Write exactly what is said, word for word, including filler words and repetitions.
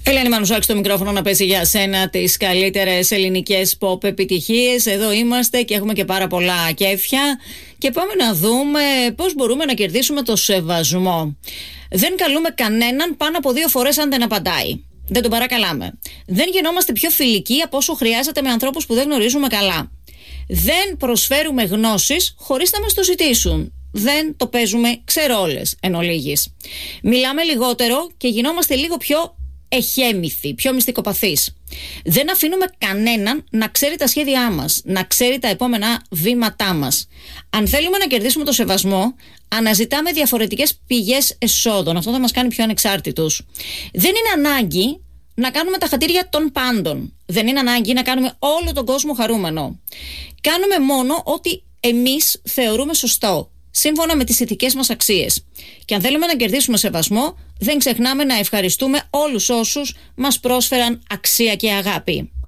Ελένη Μανουσάκη στο μικρόφωνο να πέσει για σένα τις καλύτερες ελληνικές pop επιτυχίες. Εδώ είμαστε και έχουμε και πάρα πολλά κέφια και πάμε να δούμε πώς μπορούμε να κερδίσουμε το σεβασμό. Δεν καλούμε κανέναν πάνω από δύο φορές αν δεν απαντάει. Δεν τον παρακαλάμε. Δεν γινόμαστε πιο φιλικοί από όσο χρειάζεται με ανθρώπους που δεν γνωρίζουμε καλά. Δεν προσφέρουμε γνώσεις χωρίς να μας το ζητήσουν. Δεν το παίζουμε ξερόλες εν ολίγης. Μιλάμε λιγότερο και γινόμαστε λίγο πιο εχέμηθοι, πιο μυστικοπαθείς. Δεν αφήνουμε κανέναν να ξέρει τα σχέδιά μας, να ξέρει τα επόμενα βήματά μας. Αν θέλουμε να κερδίσουμε το σεβασμό, αναζητάμε διαφορετικές πηγές εσόδων. Αυτό θα μας κάνει πιο ανεξάρτητους. Δεν είναι ανάγκη να κάνουμε τα χατήρια των πάντων. Δεν είναι ανάγκη να κάνουμε όλο τον κόσμο χαρούμενο. Κάνουμε μόνο ό,τι εμείς θεωρούμε σωστό, σύμφωνα με τις ηθικές μας αξίες. Και αν θέλουμε να κερδίσουμε σεβασμό, δεν ξεχνάμε να ευχαριστούμε όλους όσους μας πρόσφεραν αξία και αγάπη.